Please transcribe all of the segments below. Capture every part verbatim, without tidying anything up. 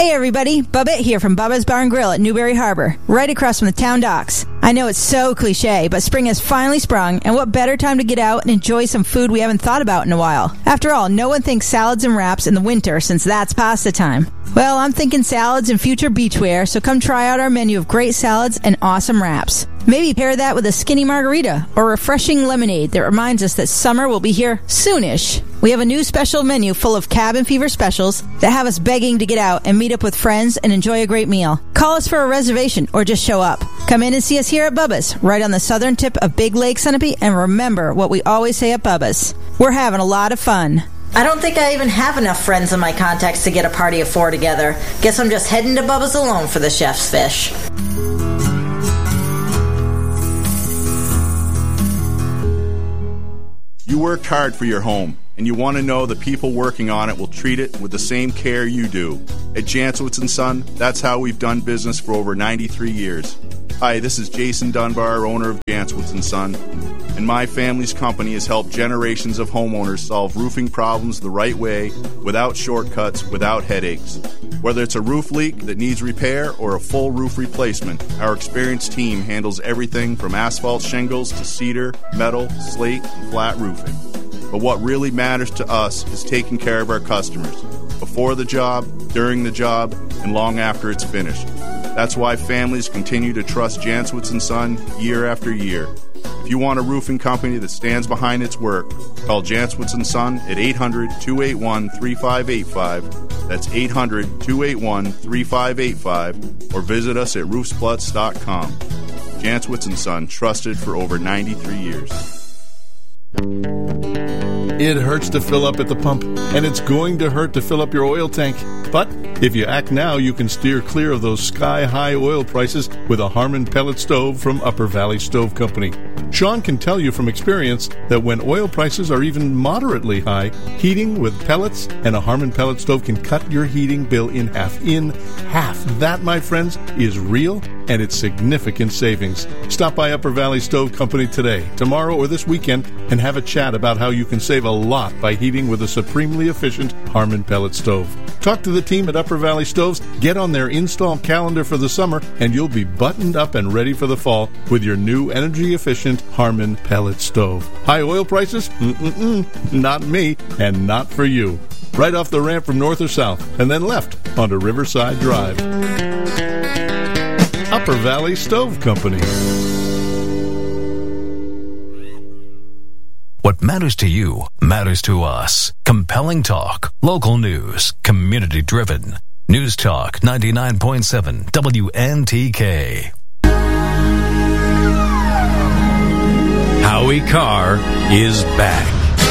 Hey everybody, Bubba here from Bubba's Bar and Grill at Newberry Harbor, right across from the town docks. I know it's so cliche, but spring has finally sprung, and what better time to get out and enjoy some food we haven't thought about in a while. After all, no one thinks salads and wraps in the winter since that's pasta time. Well, I'm thinking salads and future beachwear, so come try out our menu of great salads and awesome wraps. Maybe pair that with a skinny margarita or refreshing lemonade that reminds us that summer will be here soonish. We have a new special menu full of cabin fever specials that have us begging to get out and meet up with friends and enjoy a great meal. Call us for a reservation or just show up. Come in and see us here at Bubba's, right on the southern tip of Big Lake, Sunapee, and remember what we always say at Bubba's. We're having a lot of fun. I don't think I even have enough friends in my contacts to get a party of four together. Guess I'm just heading to Bubba's alone for the chef's fish. You worked hard for your home, and you want to know the people working on it will treat it with the same care you do. At Jantzowitz and Son, that's how we've done business for over ninety-three years. Hi, this is Jason Dunbar, owner of Jantzowitz and Son, and my family's company has helped generations of homeowners solve roofing problems the right way, without shortcuts, without headaches. Whether it's a roof leak that needs repair or a full roof replacement, our experienced team handles everything from asphalt shingles to cedar, metal, slate, and flat roofing. But what really matters to us is taking care of our customers, before the job, during the job, and long after it's finished. That's why families continue to trust Jantzowitz and Son year after year. If you want a roofing company that stands behind its work, call Jantzowitz and Son at eight hundred, two eight one, three five eight five. That's eight hundred, two eight one, three five eight five, or visit us at roofspluts dot com. Jantzowitz and Son, trusted for over ninety-three years. It hurts to fill up at the pump, and it's going to hurt to fill up your oil tank. But if you act now, you can steer clear of those sky-high oil prices with a Harmon pellet stove from Upper Valley Stove Company. Sean can tell you from experience that when oil prices are even moderately high, heating with pellets and a Harmon pellet stove can cut your heating bill in half. In half. That, my friends, is real, and it's significant savings. Stop by Upper Valley Stove Company today, tomorrow, or this weekend, and have a chat about how you can save a lot by heating with a supremely efficient Harmon pellet stove. Talk to the team at Upper Valley Stoves, get on their install calendar for the summer, and you'll be buttoned up and ready for the fall with your new energy-efficient Harmon pellet stove. High oil prices? Mm-mm-mm. Not me, and not for you. Right off the ramp from north or south, and then left onto Riverside Drive. Upper Valley Stove Company. What matters to you matters to us. Compelling talk, local news, community-driven. News Talk ninety-nine point seven W N T K. Howie Carr is back.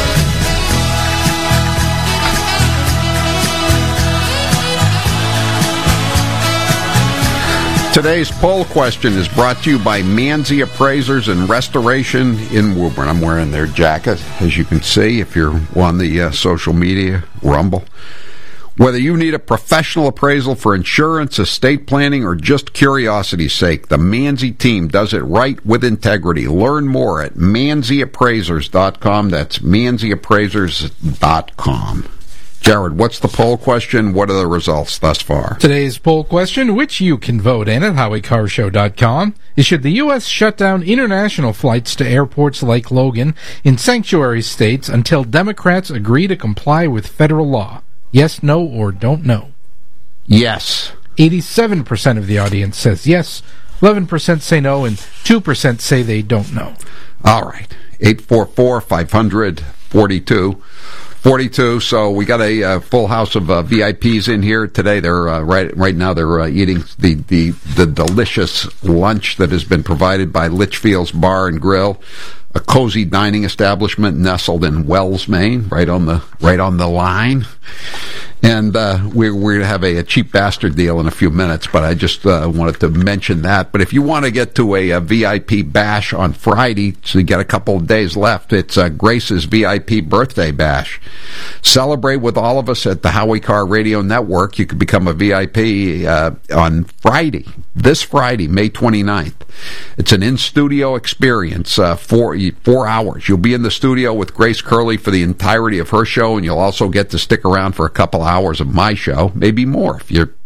Today's poll question is brought to you by Manzi Appraisers and Restoration in Woburn. I'm wearing their jacket, as you can see, if you're on the uh, social media, Rumble. Whether you need a professional appraisal for insurance, estate planning, or just curiosity's sake, the Manzi team does it right with integrity. Learn more at manzi appraisers dot com. That's manzi appraisers dot com. Jared, what's the poll question? What are the results thus far? Today's poll question, which you can vote in at howie carr show dot com, is should the U S shut down international flights to airports like Logan in sanctuary states until Democrats agree to comply with federal law? Yes, no, or don't know? Yes. eighty-seven percent of the audience says yes, eleven percent say no, and two percent say they don't know. All right. eight four four, five hundred, forty-two forty-two. So we got a uh, full house of uh, V I Ps in here today. They're uh, right right now. They're uh, eating the, the the delicious lunch that has been provided by Litchfield's Bar and Grill, a cozy dining establishment nestled in Wells, Maine, right on the right on the line. And uh, we're, we're going to have a, a cheap bastard deal in a few minutes, but I just uh, wanted to mention that. But if you want to get to a, a V I P bash on Friday, so you got a couple of days left, it's uh, Grace's V I P birthday bash. Celebrate with all of us at the Howie Carr Radio Network. You can become a V I P uh, on Friday, this Friday, May twenty-ninth. It's an in-studio experience, uh, four, four hours. You'll be in the studio with Grace Curley for the entirety of her show, and you'll also get to stick around for a couple hours of my show, maybe more if you're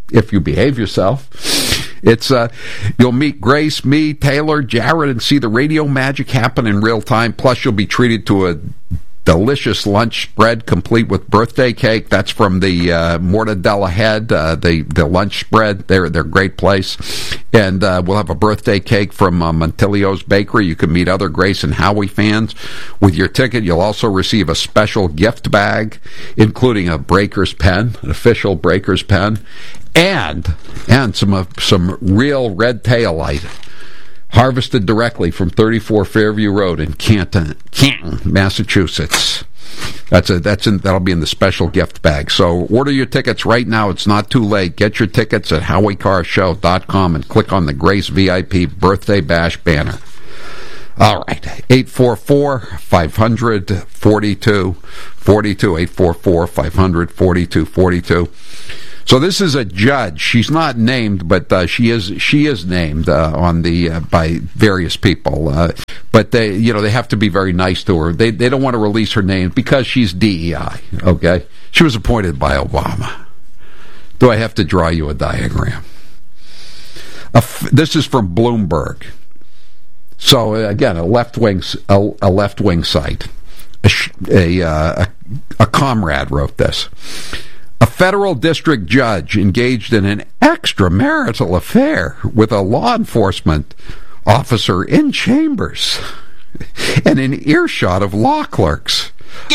if you behave yourself. It's uh, you'll meet Grace, me, Taylor, Jared, and see the radio magic happen in real time. Plus, you'll be treated to a delicious lunch spread complete with birthday cake. That's from the uh, Mortadella Head, uh, the the lunch spread. They're they're a great place, and uh, we'll have a birthday cake from uh, Montilio's Bakery. You can meet other Grace and Howie fans. With your ticket, you'll also receive a special gift bag, including a Breakers pen, an official Breakers pen, and and some uh, some real red taillight, harvested directly from thirty-four Fairview Road in Canton, Canton, Massachusetts. That's a that's in, that'll be in the special gift bag. So order your tickets right now. It's not too late. Get your tickets at Howie Car Show dot com and click on the Grace V I P Birthday Bash banner. All right, eight four four, five hundred, forty-two forty-two, eight four four, five hundred, forty-two forty-two. So this is a judge. She's not named, but uh, she is she is named uh, on the uh, by various people. Uh, but they, you know, they have to be very nice to her. They they don't want to release her name because she's D E I. Okay, she was appointed by Obama. Do I have to draw you a diagram? A f- this is from Bloomberg. So again, a left wing a, a left wing site. A, a, uh, a a comrade wrote this. A federal district judge engaged in an extramarital affair with a law enforcement officer in chambers and in earshot of law clerks.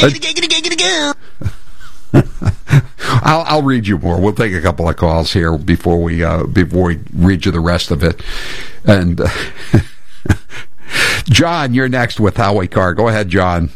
I'll, I'll read you more. We'll take a couple of calls here before we uh, before we read you the rest of it. And uh, John, you're next with Howie Carr. Go ahead, John.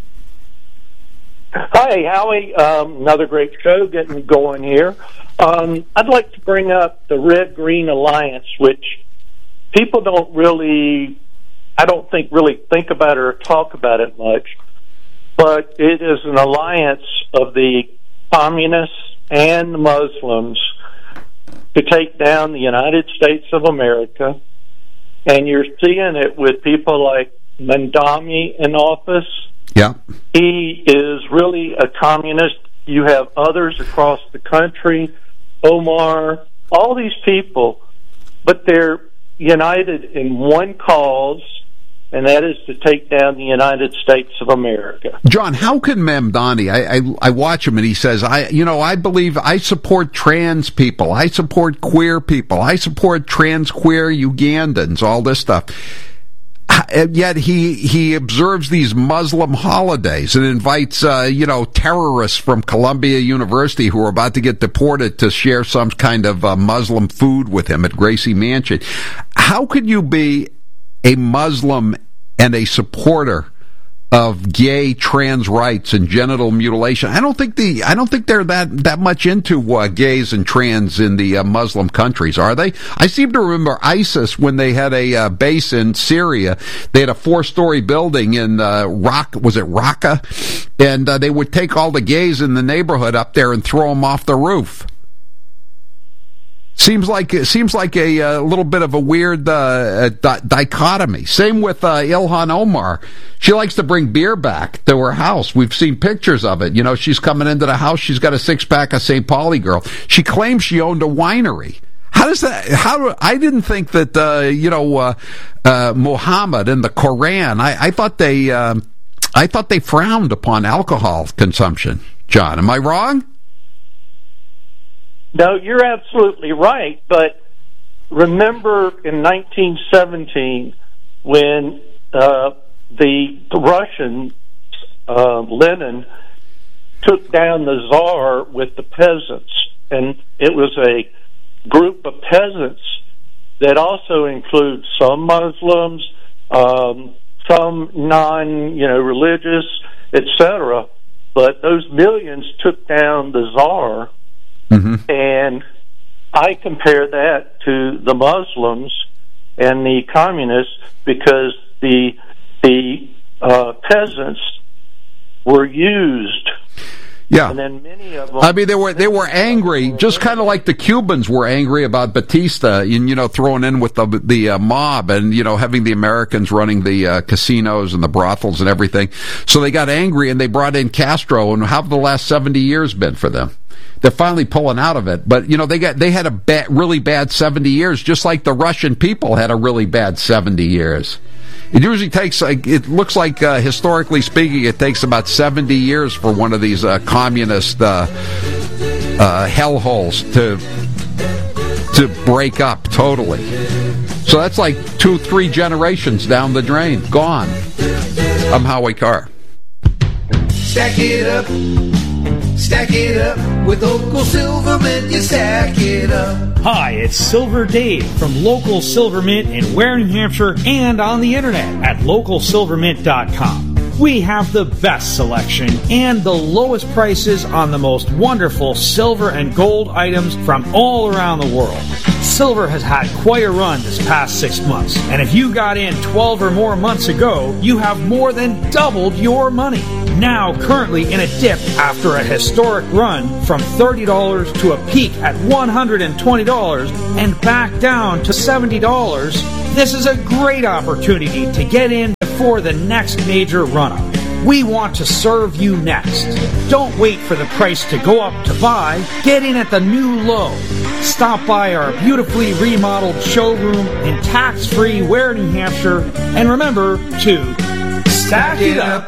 Hi, Howie. Um, another great show getting going here. Um, I'd like to bring up the Red-Green Alliance, which people don't really, I don't think really think about it or talk about it much, but it is an alliance of the communists and the Muslims to take down the United States of America, and you're seeing it with people like Mandami in office. Yeah. He is really a communist. You have others across the country, Omar, all these people, but they're united in one cause, and that is to take down the United States of America. John, how can Mamdani, I, I, I watch him and he says, I, you know, I believe I support trans people, I support queer people, I support trans queer Ugandans, all this stuff. And yet he he observes these Muslim holidays and invites uh, you know terrorists from Columbia University who are about to get deported to share some kind of uh, Muslim food with him at Gracie Mansion. How could you be a Muslim and a supporter of gay trans rights and genital mutilation? I don't think the I don't think they're that that much into uh, gays and trans in the uh, Muslim countries, are they? I seem to remember ISIS when they had a uh, base in Syria. They had a four-story building in uh, Raqqa, was it Raqqa? And uh, they would take all the gays in the neighborhood up there and throw them off the roof. Seems like it seems like a, a little bit of a weird uh, di- dichotomy. Same with uh, Ilhan Omar. She likes to bring beer back to her house. We've seen pictures of it. You know, she's coming into the house. She's got a six pack of Saint Pauli Girl. She claims she owned a winery. How does that? How do, I didn't think that uh, you know uh, uh, Muhammad and the Quran. I, I thought they uh, I thought they frowned upon alcohol consumption. John, am I wrong? No, you're absolutely right, but remember in nineteen seventeen when uh, the, the Russian, uh, Lenin, took down the Tsar with the peasants, and it was a group of peasants that also includes some Muslims, um, some non, you know, religious, et cetera, but those millions took down the Tsar. Mm-hmm. And I compare that to the Muslims and the communists because the the uh, peasants were used. Yeah, and then many of them. I mean, they were they were angry, just kind of like the Cubans were angry about Batista, and you know, throwing in with the the uh, mob, and you know, having the Americans running the uh, casinos and the brothels and everything. So they got angry, and they brought in Castro. And how have the last seventy years been for them? they're finally pulling out of it. But, you know, they got they had a bad, really bad seventy years, just like the Russian people had a really bad seventy years. It usually takes, like, it looks like, uh, historically speaking, it takes about seventy years for one of these uh, communist uh, uh, hellholes to to break up totally. So that's like two, three generations down the drain. Gone. I'm Howie Carr. Stack it up. Stack it up. With Local Silvermint, you stack it up. Hi, it's Silver Dave from Local Silvermint in Ware, New Hampshire, and on the internet at local silvermint dot com. We have the best selection and the lowest prices on the most wonderful silver and gold items from all around the world. Silver has had quite a run this past six months, and if you got in twelve or more months ago, you have more than doubled your money. Now currently in a dip after a historic run from thirty dollars to a peak at one hundred twenty dollars and back down to seventy dollars, this is a great opportunity to get in before the next major run-up. We want to serve you next. Don't wait for the price to go up to buy. Get in at the new low. Stop by our beautifully remodeled showroom in tax-free Ware, New Hampshire, and remember to stack it up.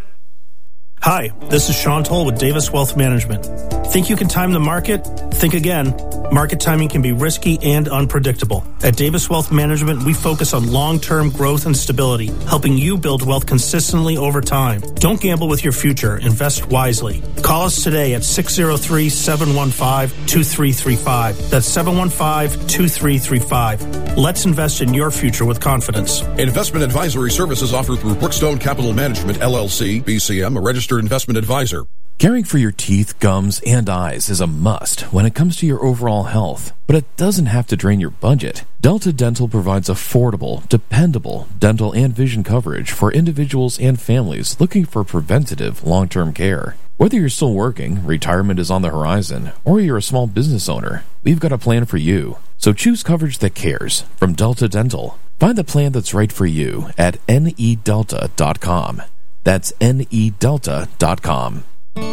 Hi, this is Sean Toll with Davis Wealth Management. Think you can time the market? Think again. Market timing can be risky and unpredictable. At Davis Wealth Management, we focus on long-term growth and stability, helping you build wealth consistently over time. Don't gamble with your future. Invest wisely. Call us today at six oh three, seven one five, two three three five. That's seven one five, two three three five. Let's invest in your future with confidence. Investment advisory services offered through Brookstone Capital Management, L L C, B C M, a registered investment advisor. Caring for your teeth, gums, and eyes is a must when it comes to your overall health, but it doesn't have to drain your budget. Delta Dental provides affordable, dependable dental and vision coverage for individuals and families looking for preventative long-term care. Whether you're still working, retirement is on the horizon, or you're a small business owner, we've got a plan for you. So choose coverage that cares from Delta Dental. Find the plan that's right for you at N E delta dot com. That's N E delta dot com.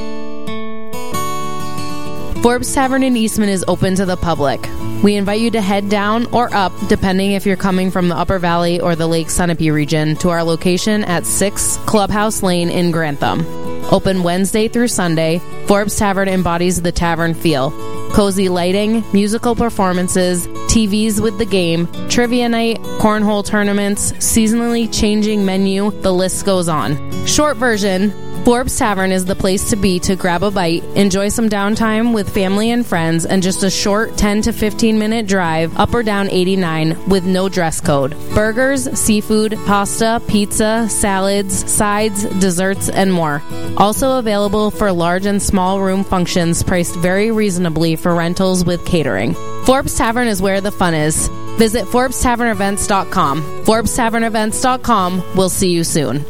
Forbes Tavern in Eastman is open to the public. We invite you to head down or up, depending if you're coming from the Upper Valley or the Lake Sunapee region, to our location at six Clubhouse Lane in Grantham. Open Wednesday through Sunday, Forbes Tavern embodies the tavern feel. Cozy lighting, musical performances, T Vs with the game, trivia night, cornhole tournaments, seasonally changing menu, the list goes on. Short version, Forbes Tavern is the place to be to grab a bite, enjoy some downtime with family and friends, and just a short ten to fifteen minute drive up or down eighty-nine with no dress code. Burgers, seafood, pasta, pizza, salads, sides, desserts, and more. Also available for large and small room functions priced very reasonably for rentals with catering. Forbes Tavern is where the fun is. Visit Forbes Tavern Events dot com. Forbes Tavern Events dot com. We'll see you soon.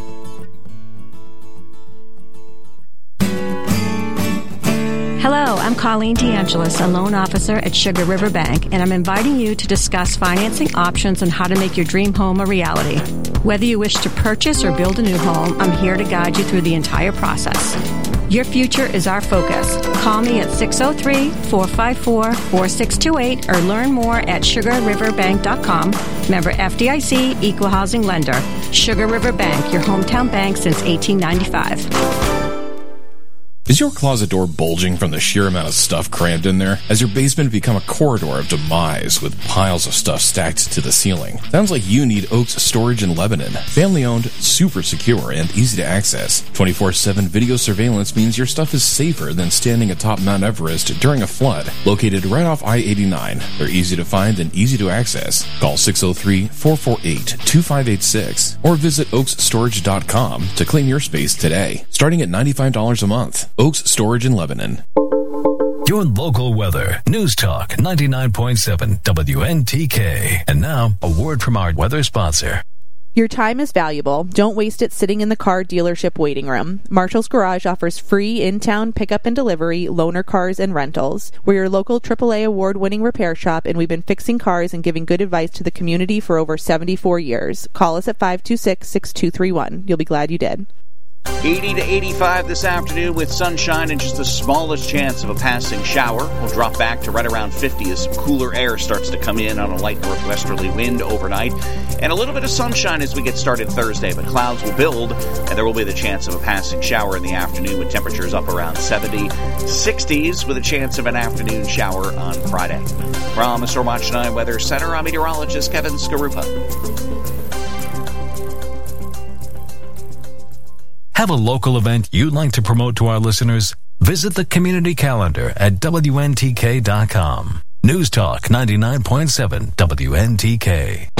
Hello, I'm Colleen DeAngelis, a loan officer at Sugar River Bank, and I'm inviting you to discuss financing options and how to make your dream home a reality. Whether you wish to purchase or build a new home, I'm here to guide you through the entire process. Your future is our focus. Call me at six oh three, four five four, four six two eight or learn more at sugar river bank dot com. Member F D I C, Equal Housing Lender. Sugar River Bank, your hometown bank since eighteen ninety-five. Is your closet door bulging from the sheer amount of stuff crammed in there? Has your basement become a corridor of demise with piles of stuff stacked to the ceiling? Sounds like you need Oaks Storage in Lebanon. Family owned, super secure, and easy to access. twenty-four seven video surveillance means your stuff is safer than standing atop Mount Everest during a flood. Located right off I eighty-nine. They're easy to find and easy to access. Call six oh three, four four eight, two five eight six or visit oaks storage dot com to claim your space today. Starting at ninety-five dollars a month. Oaks Storage in Lebanon. Your local weather. News Talk ninety-nine point seven W N T K. And now, a word from our weather sponsor. Your time is valuable. Don't waste it sitting in the car dealership waiting room. Marshall's Garage offers free in-town pickup and delivery, loaner cars, and rentals. We're your local triple A award-winning repair shop, and we've been fixing cars and giving good advice to the community for over seventy-four years. Call us at five two six, six two three one. You'll be glad you did. eighty to eighty-five this afternoon with sunshine and just the smallest chance of a passing shower. We'll drop back to right around fifty as some cooler air starts to come in on a light northwesterly wind overnight. And a little bit of sunshine as we get started Thursday, but clouds will build and there will be the chance of a passing shower in the afternoon with temperatures up around seventy, sixties with a chance of an afternoon shower on Friday. From the Stormwatch nine Weather Center, I'm meteorologist Kevin Skarupa. Have a local event you'd like to promote to our listeners? Visit the community calendar at W N T K dot com. News Talk ninety-nine point seven W N T K.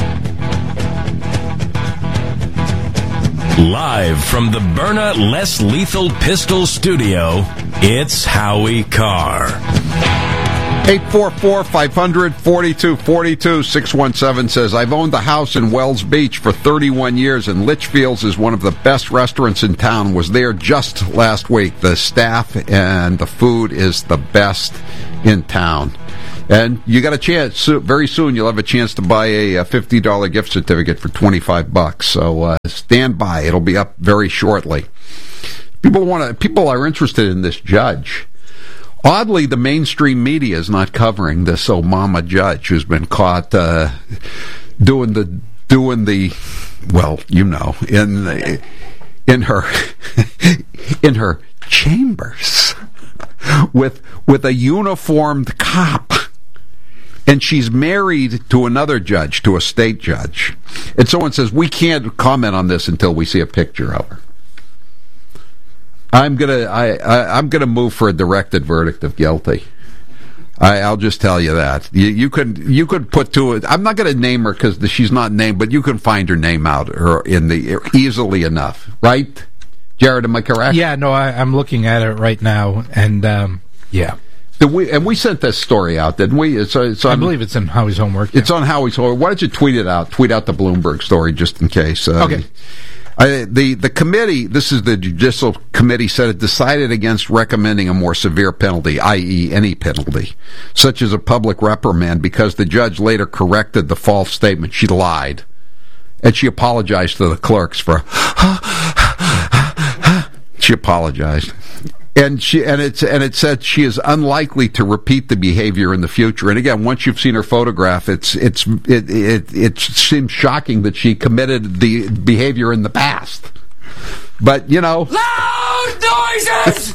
Live from the Byrna Less Lethal Pistol Studio, it's Howie Carr. eight four four, five hundred, forty-two forty-two. six one seven says, I've owned a house in Wells Beach for thirty-one years, and Litchfield's is one of the best restaurants in town. Was there just last week. The staff and the food is the best in town. And you got a chance, very soon you'll have a chance to buy a fifty dollars gift certificate for twenty-five bucks. So uh, stand by. It'll be up very shortly. People want to, people are interested in this judge. Oddly, the mainstream media is not covering this Obama judge who's been caught uh, doing the doing the well, you know, in the, in her in her chambers with with a uniformed cop, and she's married to another judge, to a state judge, and someone says we can't comment on this until we see a picture of her. I'm gonna I, I I'm gonna move for a directed verdict of guilty. I, I'll just tell you that you, you could you could put to it. I'm not going to name her because she's not named, but you can find her name out or in the easily enough, right? Jared, am I correct? Yeah, no, I, I'm looking at it right now, and um, yeah. Did we and we sent this story out, didn't we? It's, it's on, I believe it's in Howie's homework. Yeah. It's on Howie's homework. Why don't you tweet it out? Tweet out the Bloomberg story just in case. Um, okay. I, the the committee, this is the Judicial Committee, said it decided against recommending a more severe penalty, that is any penalty, such as a public reprimand, because the judge later corrected the false statement. She lied. And she apologized to the clerks for... she apologized. And she and it's and it said she is unlikely to repeat the behavior in the future. And again, once you've seen her photograph, it's it's it it, it seems shocking that she committed the behavior in the past. But you know, loud noises.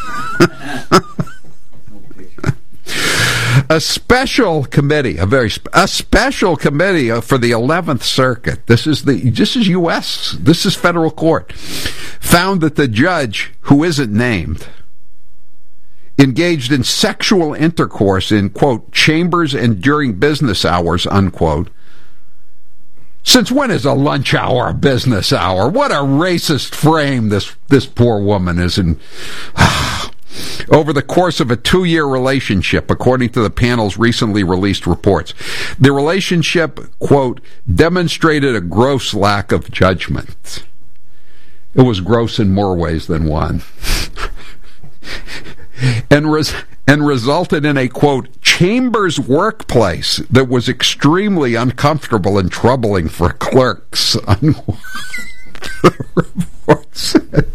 A special committee, a very sp- a special committee for the eleventh Circuit. This is the this is U S This is federal court. Found that the judge, who isn't named, engaged in sexual intercourse in, quote, chambers and during business hours, unquote. Since when is a lunch hour a business hour? What a racist frame this this poor woman is in. Over the course of a two-year relationship, according to the panel's recently released reports. The relationship, quote, demonstrated a gross lack of judgment. It was gross in more ways than one. and, res- and resulted in a, quote, chambers workplace that was extremely uncomfortable and troubling for clerks, unquote. The report said.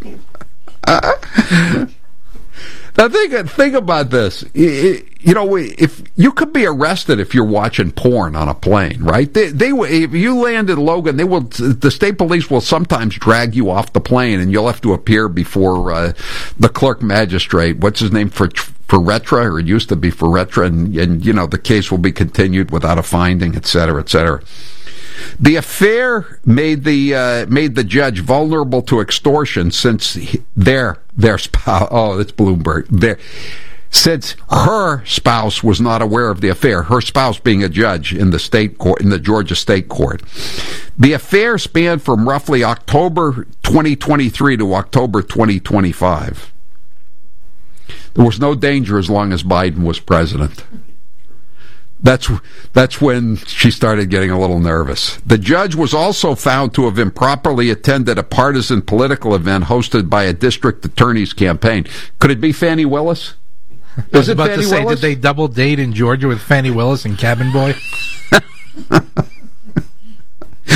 Uh, Now think think about this. You know, if you could be arrested if you're watching porn on a plane, right? They, they if you land in Logan, they will. The state police will sometimes drag you off the plane, and you'll have to appear before uh, the clerk magistrate. What's his name for for Retra, or it used to be for Retra, and, and you know the case will be continued without a finding, et cetera, et cetera. The affair made the uh, made the judge vulnerable to extortion since he, their their spouse. Oh, it's Bloomberg. Their, since her spouse was not aware of the affair, her spouse being a judge in the state court, in the Georgia State Court. The affair spanned from roughly October twenty twenty-three to October twenty twenty-five. There was no danger as long as Biden was president. That's that's when she started getting a little nervous. The judge was also found to have improperly attended a partisan political event hosted by a district attorney's campaign. Could it be Fannie Willis? I was about Fannie to say, Willis? Did they double date in Georgia with Fannie Willis and Cabin Boy?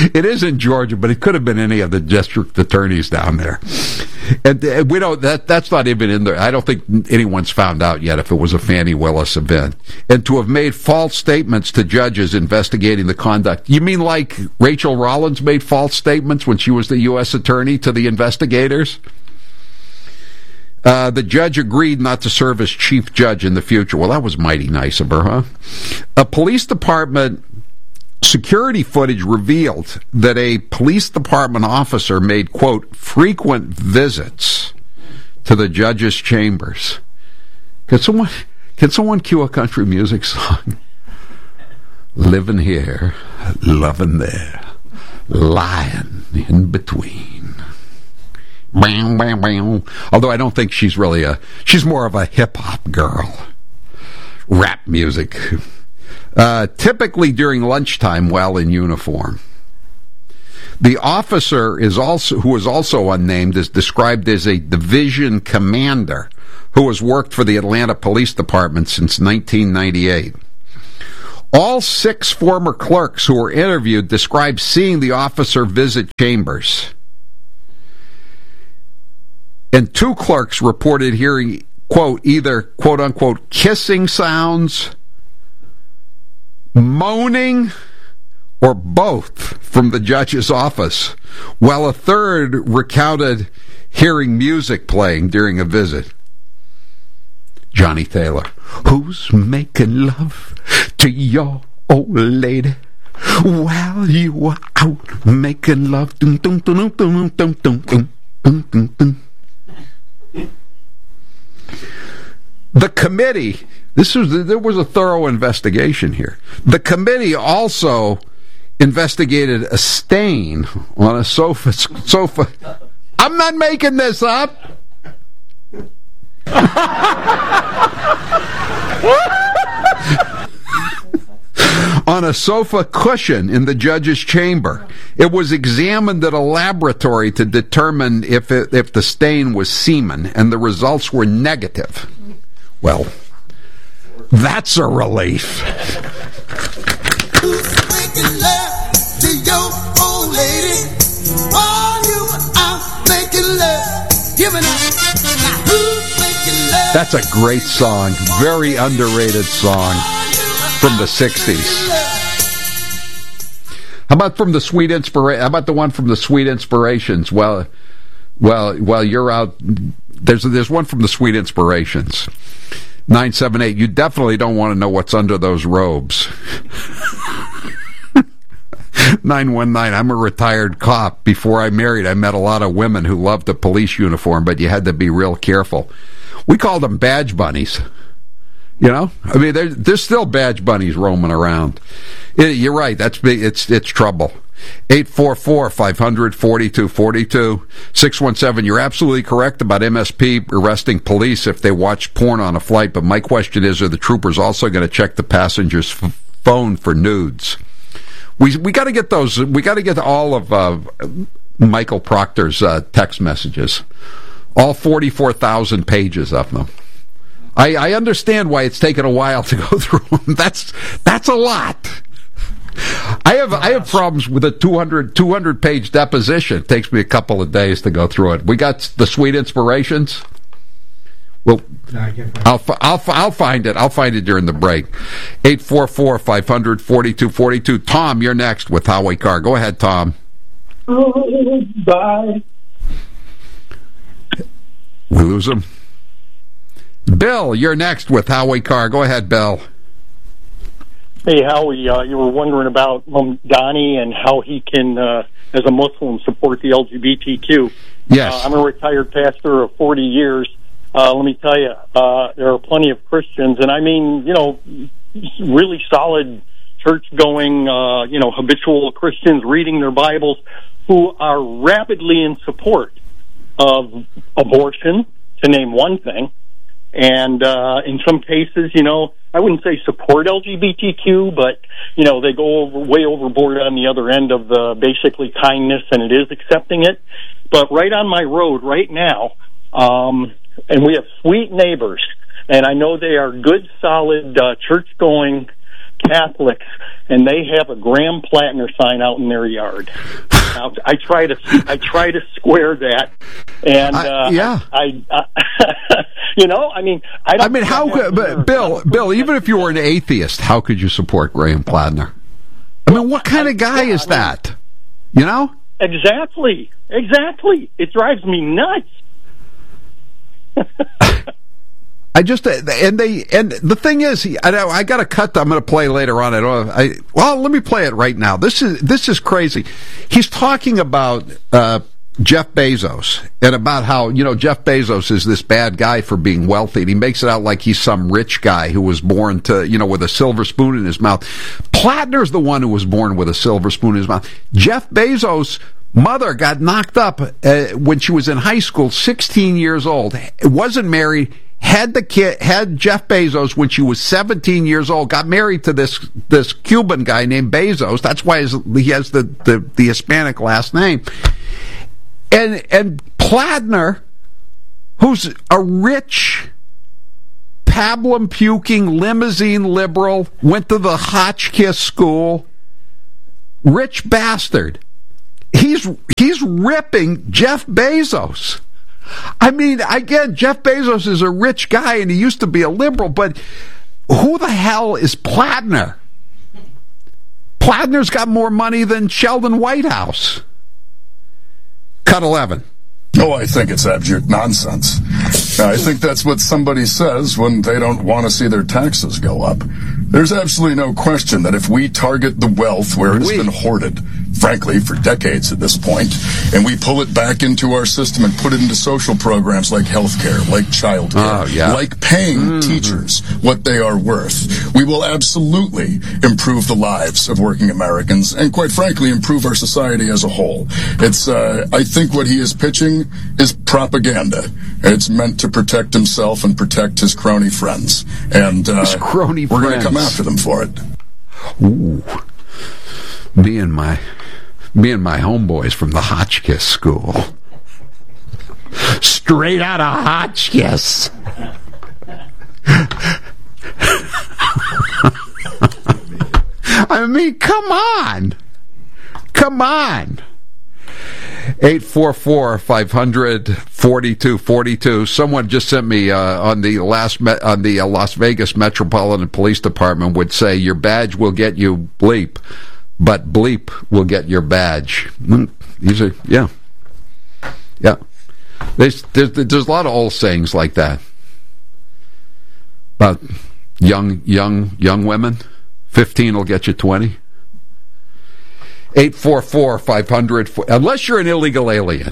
It is in Georgia, but it could have been any of the district attorneys down there. And, and we don't. That that's not even in there. I don't think anyone's found out yet if it was a Fannie Willis event. And to have made false statements to judges investigating the conduct. You mean like Rachel Rollins made false statements when she was the U S attorney to the investigators? Uh, the judge agreed not to serve as chief judge in the future. Well, that was mighty nice of her, huh? A police department security footage revealed that a police department officer made, quote, frequent visits to the judge's chambers. Can someone, can someone cue a country music song? Living here, loving there, lying in between. Bam, bam, bam. Although I don't think she's really a, she's more of a hip-hop girl. Rap music. Uh, typically during lunchtime while in uniform. The officer is also, who is also unnamed, is described as a division commander who has worked for the Atlanta Police Department since nineteen ninety-eight. All six former clerks who were interviewed described seeing the officer visit chambers. And two clerks reported hearing, quote, either, quote unquote, kissing sounds, moaning, or both from the judge's office, while a third recounted hearing music playing during a visit. Johnny Taylor. Who's making love to your old lady while you were out making love? Dun, dun, dun, dun, dun, dun, dun, dun, dun, dun. The committee, this was there was a thorough investigation here. The committee also investigated a stain on a sofa. Sofa. I'm not making this up. On a sofa cushion in the judge's chamber. It was examined at a laboratory to determine if it, if the stain was semen, and the results were negative. Well, that's a relief. Who's making love to your old lady while you were out making love? Giving up. Now who's making love? That's a great song. Very underrated song from the sixties. How about from the Sweet Inspiration? How about the one from the Sweet Inspirations? Well, well, well, you're out. There's there's one from the Sweet Inspirations. nine seven eight. You definitely don't want to know what's under those robes. nine one nine. I'm a retired cop. Before I married, I met a lot of women who loved the police uniform, but you had to be real careful. We called them badge bunnies. You know, I mean, there's, there's still badge bunnies roaming around. It, you're right. That's big. It's it's trouble. eight four four, five hundred, forty-two forty-two. six one seven. You're absolutely correct about M S P arresting police if they watch porn on a flight. But my question is, are the troopers also going to check the passenger's f- phone for nudes? We we got to get those. We got to get all of uh, Michael Proctor's uh, text messages. All forty-four thousand pages of them. I, I understand why it's taken a while to go through them. That's that's a lot. I have I have problems with a two hundred, two hundred page deposition. It takes me a couple of days to go through it. We got the Sweet Inspirations. Well, I'll I'll I'll find it. I'll find it during the break. eight four four, five hundred, forty-two forty-two. Tom, you're next with Howie Carr. Go ahead, Tom. Oh, bye. We lose him. Bill, you're next with Howie Carr. Go ahead, Bill. Hey, Howie, uh, you were wondering about um, Donnie and how he can, uh, as a Muslim, support the L G B T Q. Yes. Uh, I'm a retired pastor of forty years. Uh, let me tell you, uh, there are plenty of Christians, and I mean, you know, really solid church-going, uh, you know, habitual Christians reading their Bibles who are rapidly in support of abortion, to name one thing. And uh, in some cases, you know, I wouldn't say support L G B T Q, but, you know, they go over, way overboard on the other end of the basically kindness, and it is accepting it. But right on my road right now, um, and we have sweet neighbors, and I know they are good, solid, uh, church-going Catholics, and they have a Graham Plattner sign out in their yard. Now, I try to I try to square that, and uh, yeah, I, I you know, I mean, I don't. I mean, how could, but Bill, Bill, even if you were an atheist, how could you support Graham Plattner? I mean, what kind of guy is that? You know? Exactly, exactly. It drives me nuts. I just and they and the thing is, I know I got a cut that I'm going to play later on. I don't. I well, let me play it right now. This is this is crazy. He's talking about uh, Jeff Bezos and about how, you know, Jeff Bezos is this bad guy for being wealthy. And he makes it out like he's some rich guy who was born to, you know, with a silver spoon in his mouth. Plattner's the one who was born with a silver spoon in his mouth. Jeff Bezos' mother got knocked up uh, when she was in high school, sixteen years old. Wasn't married. Had the kid, had Jeff Bezos when she was seventeen years old, got married to this this Cuban guy named Bezos. That's why his, he has the, the, the Hispanic last name. And and Plattner, who's a rich, pablum-puking, limousine liberal, went to the Hotchkiss school, rich bastard. He's he's ripping Jeff Bezos. I mean, again, Jeff Bezos is a rich guy, and he used to be a liberal, but who the hell is Plattner? Plattner's got more money than Sheldon Whitehouse. Cut eleven. Oh, I think it's abject nonsense. I think that's what somebody says when they don't want to see their taxes go up. There's absolutely no question that if we target the wealth where it has been hoarded, frankly, for decades at this point, and we pull it back into our system and put it into social programs like healthcare, like childcare, oh, yeah. like paying mm-hmm. teachers what they are worth, we will absolutely improve the lives of working Americans and, quite frankly, improve our society as a whole. It's, uh, I think what he is pitching is propaganda. It's meant to protect himself and protect his crony friends. And uh, his crony we're friends. going to come after them for it. Ooh. Me and my me and my homeboys from the Hotchkiss school. Straight out of Hotchkiss. I mean, come on. Come on. eight four four, five hundred, forty-two forty-two. Someone just sent me uh, on the last me- on the uh, Las Vegas Metropolitan Police Department would say your badge will get you bleep, but bleep will get your badge. These are yeah, yeah. There's, there's there's a lot of old sayings like that about young young young women. Fifteen will get you twenty. eight four four, five hundred, unless you're an illegal alien.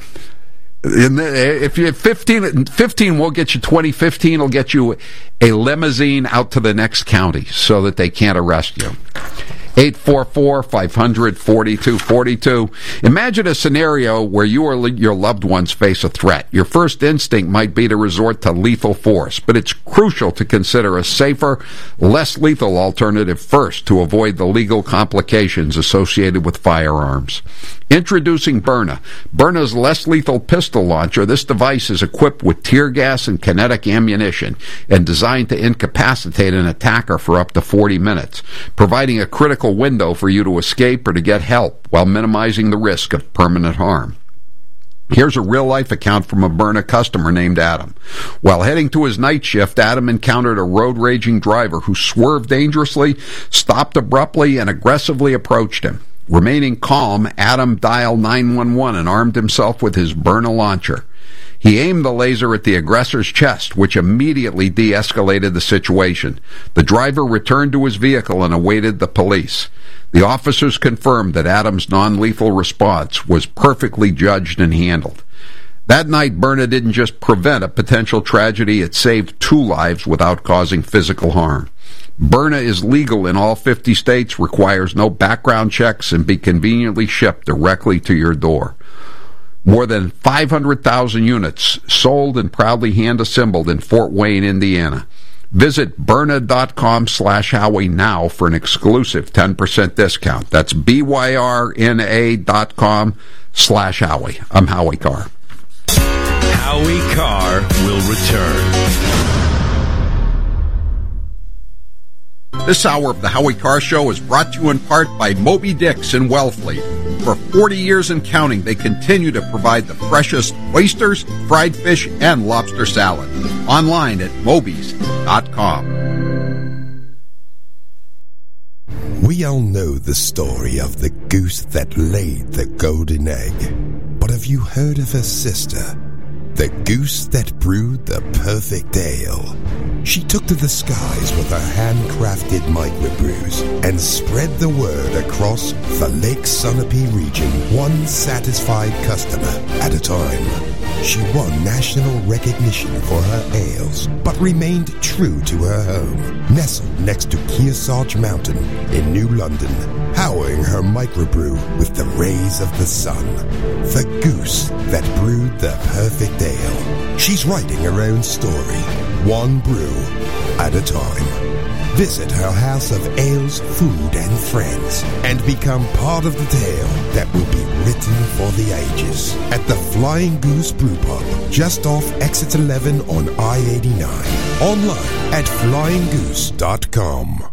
If you're fifteen, fifteen will get you twenty, fifteen will get you a limousine out to the next county so that they can't arrest you. eight four four, five hundred, forty-two forty-two. Imagine a scenario where you or your loved ones face a threat. Your first instinct might be to resort to lethal force, but it's crucial to consider a safer, less lethal alternative first to avoid the legal complications associated with firearms. Introducing Byrna. Byrna's less lethal pistol launcher. This device is equipped with tear gas and kinetic ammunition and designed to incapacitate an attacker for up to forty minutes, providing a critical window for you to escape or to get help while minimizing the risk of permanent harm. Here's a real-life account from a Byrna customer named Adam. While heading to his night shift, Adam encountered a road-raging driver who swerved dangerously, stopped abruptly, and aggressively approached him. Remaining calm, Adam dialed nine one one and armed himself with his Byrna launcher. He aimed the laser at the aggressor's chest, which immediately de-escalated the situation. The driver returned to his vehicle and awaited the police. The officers confirmed that Adam's non-lethal response was perfectly judged and handled. That night, Byrna didn't just prevent a potential tragedy, it saved two lives without causing physical harm. Byrna is legal in all fifty states, requires no background checks, and be conveniently shipped directly to your door. More than five hundred thousand units sold and proudly hand-assembled in Fort Wayne, Indiana. Visit Byrna.com slash Howie now for an exclusive ten percent discount. That's B-Y-R-N-A dot com slash Howie. I'm Howie Carr. Howie Carr will return. This hour of the Howie Carr Show is brought to you in part by Moby Dick's in Wellfleet. For forty years and counting, they continue to provide the freshest oysters, fried fish, and lobster salad. Online at mobies dot com. We all know the story of the goose that laid the golden egg. But have you heard of her sister? The goose that brewed the perfect ale. She took to the skies with her handcrafted microbrews and spread the word across the Lake Sunapee region, one satisfied customer at a time. She won national recognition for her ales, but remained true to her home, nestled next to Kearsarge Mountain in New London, powering her microbrew with the rays of the sun. The goose that brewed the perfect ale. She's writing her own story, one brew at a time. Visit her house of ales, food, and friends, and become part of the tale that will be written for the ages at the Flying Goose Brew Pub, just off Exit eleven on I eighty-nine. Online at flying goose dot com.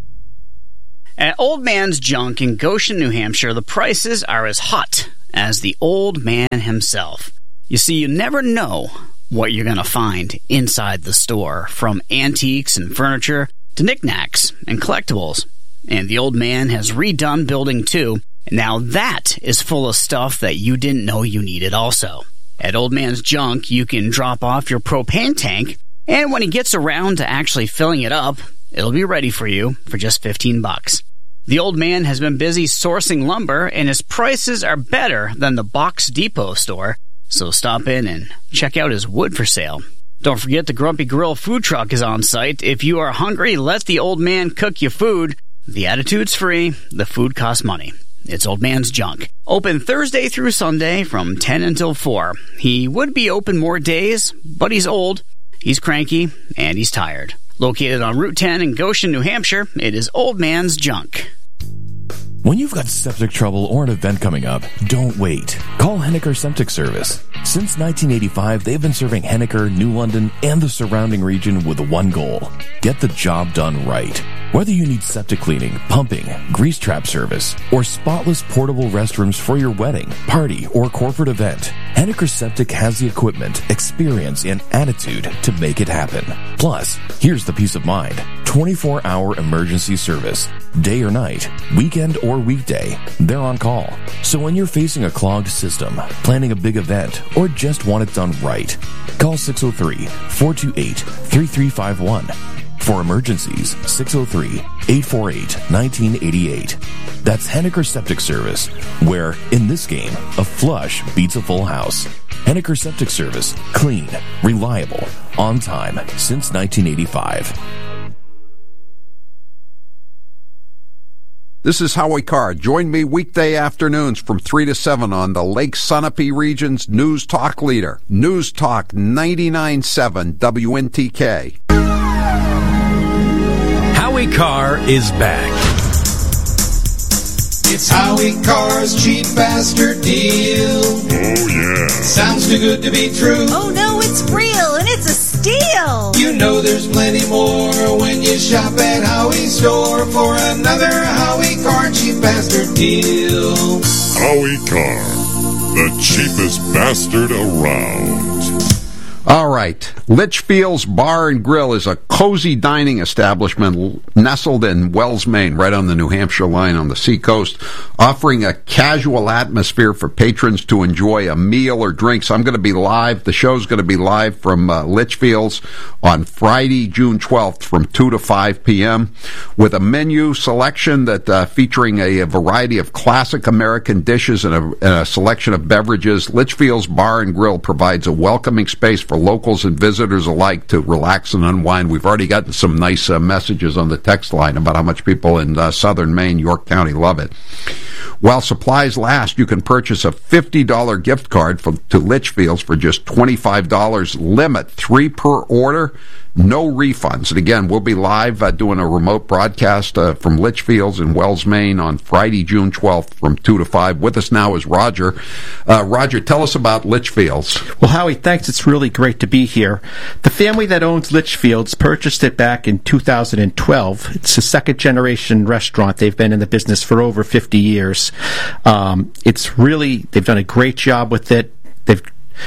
At Old Man's Junk in Goshen, New Hampshire, the prices are as hot as the old man himself. You see, you never know what you're going to find inside the store, from antiques and furniture to knickknacks and collectibles. And the old man has redone Building two, and now that is full of stuff that you didn't know you needed also. At Old Man's Junk, you can drop off your propane tank, and when he gets around to actually filling it up, it'll be ready for you for just fifteen bucks. The old man has been busy sourcing lumber, and his prices are better than the Box Depot store, so stop in and check out his wood for sale. Don't forget the Grumpy Grill food truck is on site. If you are hungry, let the old man cook you food. The attitude's free. The food costs money. It's Old Man's Junk. Open Thursday through Sunday from ten until four. He would be open more days, but he's old, he's cranky, and he's tired. Located on Route ten in Goshen, New Hampshire, it is Old Man's Junk. When you've got septic trouble or an event coming up, don't wait. Call Henniker Septic Service. Since nineteen eighty-five, they've been serving Henniker, New London, and the surrounding region with one goal: get the job done right. Whether you need septic cleaning, pumping, grease trap service, or spotless portable restrooms for your wedding, party, or corporate event, Henniker Septic has the equipment, experience, and attitude to make it happen. Plus, here's the peace of mind: twenty-four hour emergency service. Day or night, weekend or weekday, they're on call. So when you're facing a clogged system, planning a big event, or just want it done right, call six oh three, four two eight, three three five one. For emergencies, six oh three, eight four eight, one nine eight eight. That's Henniker Septic Service, where, in this game, a flush beats a full house. Henniker Septic Service. Clean, reliable, on time, since nineteen eighty-five. This is Howie Carr. Join me weekday afternoons from three to seven on the Lake Sunapee region's News Talk leader, News Talk ninety-nine point seven W N T K. Howie Carr is back. It's Howie Carr's cheap bastard deal. Oh, yeah. Sounds too good to be true. Oh, no, it's real, and it's a steal. You know there's plenty more when you shop at Howie's store for another Howie Carr cheap bastard deal. Howie Carr, the cheapest bastard around. All right. Litchfield's Bar and Grill is a cozy dining establishment nestled in Wells, Maine, right on the New Hampshire line on the seacoast, offering a casual atmosphere for patrons to enjoy a meal or drinks. I'm going to be live. The show's going to be live from uh, Litchfield's on Friday, June twelfth from two to five p.m. with a menu selection that uh, featuring a, a variety of classic American dishes and a, and a selection of beverages. Litchfield's Bar and Grill provides a welcoming space for locals and visitors alike to relax and unwind. We've already gotten some nice uh, messages on the text line about how much people in uh, southern Maine, York County, love it. While supplies last, you can purchase a fifty dollars gift card from, to Litchfield's for just twenty-five dollars. Limit three per order. no refunds. And again, we'll be live uh, doing a remote broadcast uh, from Litchfields in Wells, Maine on Friday, June twelfth from two to five. With us now is Roger. Uh, Roger, tell us about Litchfields. Well, Howie, thanks. It's really great to be here. The family that owns Litchfields purchased it back in two thousand twelve. It's a second-generation restaurant. They've been in the business for over fifty years. Um, it's really, they've done a great job with it. They've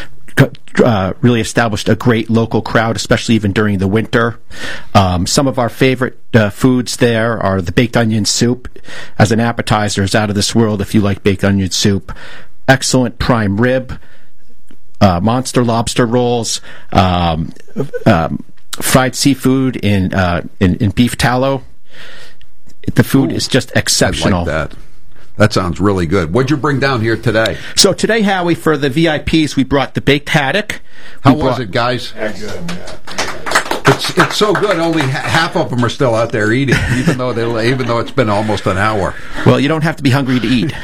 Uh, really established a great local crowd, especially even during the winter. Um, some of our favorite uh, foods there are the baked onion soup. As an appetizer, is out of this world if you like baked onion soup. Excellent prime rib, uh, monster lobster rolls, um, um, fried seafood in, uh, in in beef tallow. The food Ooh, is just exceptional. I like that. That sounds really good. What'd you bring down here today? So today, Howie, for the V I Ps, we brought the baked haddock. How we was brought, it, guys? Yeah, good, yeah. It's it's so good. Only ha- half of them are still out there eating, even though they even though it's been almost an hour. Well, you don't have to be hungry to eat.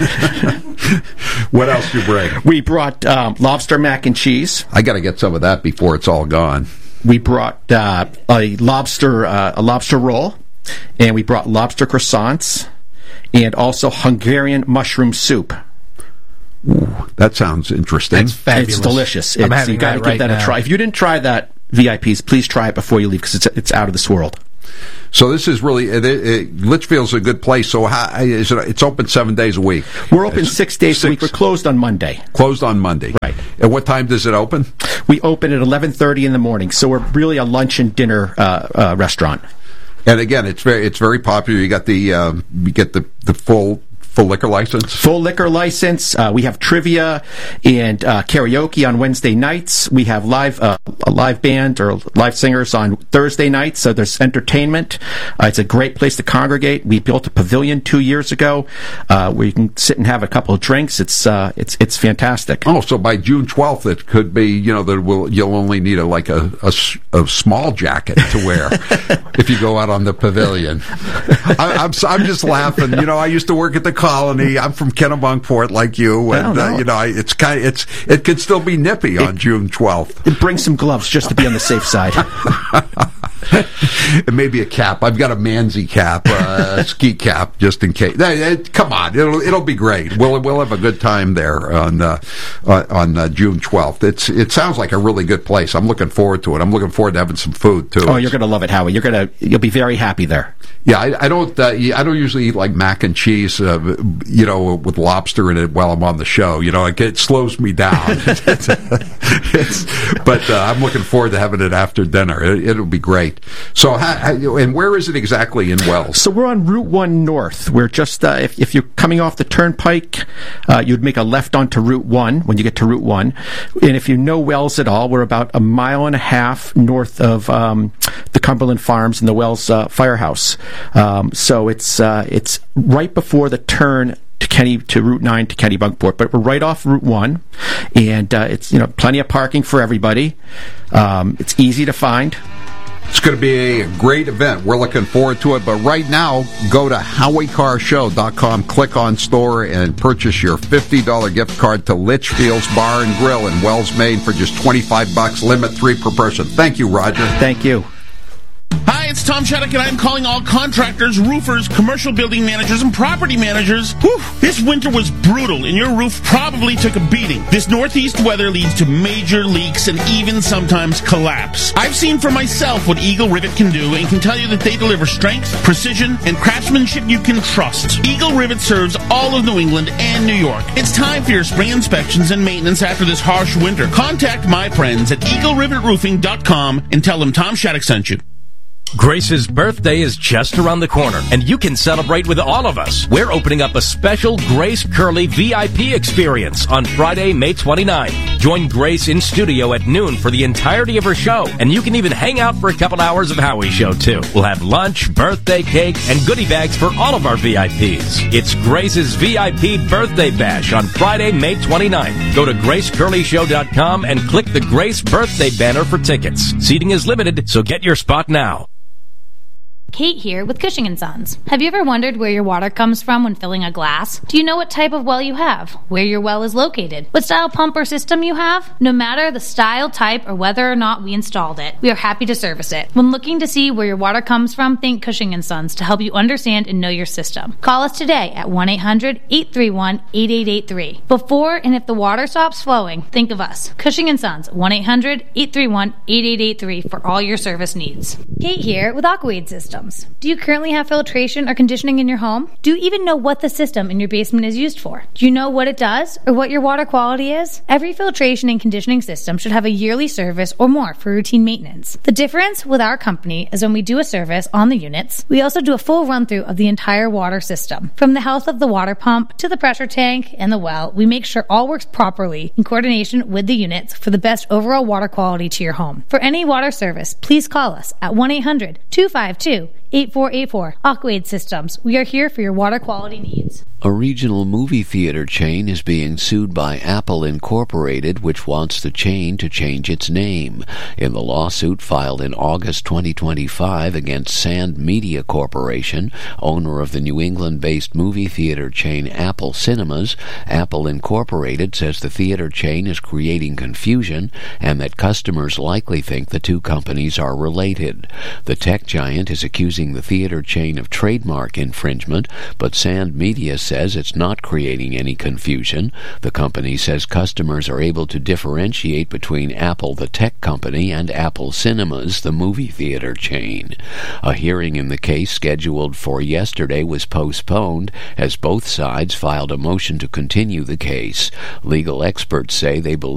What else did you bring? We brought um, lobster mac and cheese. I got to get some of that before it's all gone. We brought uh, a lobster uh, a lobster roll, and we brought lobster croissants. And also Hungarian mushroom soup. Ooh, that sounds interesting. It's fabulous. It's delicious. It's, I'm having you got to that give right that now. a try. If you didn't try that, V I Ps, please try it before you leave because it's it's out of this world. So this is really it, it, Litchfield's a good place. So how, is it? It's open seven days a week. We're open it's six days six, a week. We're closed on Monday. Closed on Monday. Right. At what time does it open? We open at eleven thirty in the morning. So we're really a lunch and dinner uh, uh, restaurant. And again, it's very it's very popular. You got the um, you get the the full. Full liquor license? Full liquor license. Uh, we have trivia and uh, karaoke on Wednesday nights. We have live uh, a live band or live singers on Thursday nights, so there's entertainment. Uh, it's a great place to congregate. We built a pavilion two years ago uh, where you can sit and have a couple of drinks. It's uh, it's it's fantastic. Oh, so by June twelfth, it could be, you know, that will you'll only need a like a, a, a small jacket to wear if you go out on the pavilion. I, I'm I'm just laughing. You know, I used to work at the Colony. I'm from Kennebunkport, like you, and uh, you know, I, it's kind. Of, it's it could still be nippy it, on June twelfth. Bring some gloves just to be on the safe side. And maybe a cap. I've got a Manzi cap, uh, a ski cap, just in case. Hey, it, come on, it'll it'll be great. We'll we'll have a good time there on uh, on uh, June twelfth. It's it sounds like a really good place. I'm looking forward to it. I'm looking forward to having some food too. Oh, you're going to love it, Howie. You're going to you'll be very happy there. Yeah, I, I don't. Uh, I don't usually eat like mac and cheese, uh, you know, with lobster in it while I'm on the show. You know, it, it slows me down. it's, it's, but uh, I'm looking forward to having it after dinner. It, it'll be great. So, how, how, and where is it exactly in Wells? So we're on Route One North. We're just uh, if if you're coming off the Turnpike, uh, you'd make a left onto Route One when you get to Route One. And if you know Wells at all, we're about a mile and a half north of um, the Cumberland Farms and the Wells uh, Firehouse. Um, so it's uh, it's right before the turn to Kenny to Route nine to Kennebunkport, but we're right off Route one, and uh, it's you know plenty of parking for everybody. Um, it's easy to find. It's going to be a great event. We're looking forward to it. But right now, go to Howie Car Show dot com, click on store, and purchase your fifty dollars gift card to Litchfield's Bar and Grill in Wells, Maine for just twenty-five bucks, limit three per person. Thank you, Roger. Thank you. Hi, it's Tom Shattuck, and I'm calling all contractors, roofers, commercial building managers, and property managers. Whew, this winter was brutal, and your roof probably took a beating. This northeast weather leads to major leaks and even sometimes collapse. I've seen for myself what Eagle Rivet can do and can tell you that they deliver strength, precision, and craftsmanship you can trust. Eagle Rivet serves all of New England and New York. It's time for your spring inspections and maintenance after this harsh winter. Contact my friends at eagle rivet roofing dot com and tell them Tom Shattuck sent you. Grace's birthday is just around the corner, and you can celebrate with all of us. We're opening up a special Grace Curley V I P experience on Friday, May twenty-ninth. Join Grace in studio at noon for the entirety of her show, and you can even hang out for a couple hours of Howie's show, too. We'll have lunch, birthday cake, and goodie bags for all of our V I Ps. It's Grace's V I P Birthday Bash on Friday, May twenty-ninth. Go to grace curley show dot com and click the Grace Birthday banner for tickets. Seating is limited, so get your spot now. Kate here with Cushing and Sons. Have you ever wondered where your water comes from when filling a glass? Do you know what type of well you have? Where your well is located? What style pump or system you have? No matter the style, type, or whether or not we installed it, we are happy to service it. When looking to see where your water comes from, think Cushing and Sons to help you understand and know your system. Call us today at one eight hundred, eight three one, eight eight eight three. Before and if the water stops flowing, think of us. Cushing and Sons, one eight hundred, eight three one, eight eight eight three for all your service needs. Kate here with Aquaid Systems. Do you currently have filtration or conditioning in your home? Do you even know what the system in your basement is used for? Do you know what it does or what your water quality is? Every filtration and conditioning system should have a yearly service or more for routine maintenance. The difference with our company is when we do a service on the units, we also do a full run-through of the entire water system. From the health of the water pump to the pressure tank and the well, we make sure all works properly in coordination with the units for the best overall water quality to your home. For any water service, please call us at one eight hundred, two five two, eight four eight four. Aquaid Systems. We are here for your water quality needs. A regional movie theater chain is being sued by Apple Incorporated, which wants the chain to change its name. In the lawsuit filed in August twenty twenty-five against Sand Media Corporation, owner of the New England-based movie theater chain Apple Cinemas, Apple Incorporated says the theater chain is creating confusion and that customers likely think the two companies are related. The tech giant is accusing the theater chain of trademark infringement, but Sand Media says it's not creating any confusion. The company says customers are able to differentiate between Apple, the tech company, and Apple Cinemas, the movie theater chain. A hearing in the case scheduled for yesterday was postponed as both sides filed a motion to continue the case. Legal experts say they believe